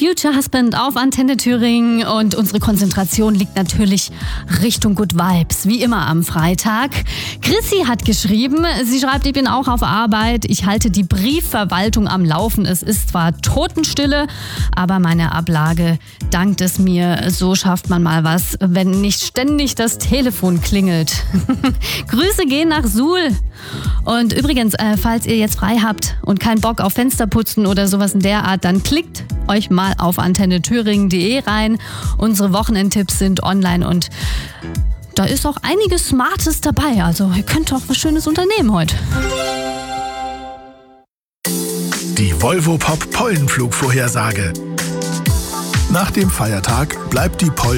Future Husband auf Antenne Thüringen und unsere Konzentration liegt natürlich Richtung Good Vibes, wie immer am Freitag. Chrissy hat geschrieben, sie schreibt, ich bin auch auf Arbeit, ich halte die Briefverwaltung am Laufen. Es ist zwar Totenstille, aber meine Ablage dankt es mir. So schafft man mal was, wenn nicht ständig das Telefon klingelt. Grüße gehen nach Suhl. Und übrigens, falls ihr jetzt frei habt und keinen Bock auf Fensterputzen oder sowas in der Art, dann klickt euch mal auf antennethüringen.de rein. Unsere Wochenendtipps sind online und da ist auch einiges Smartes dabei. Also ihr könnt doch was Schönes unternehmen heute. Die Volvo Pop Pollenflugvorhersage. Nach dem Feiertag bleibt die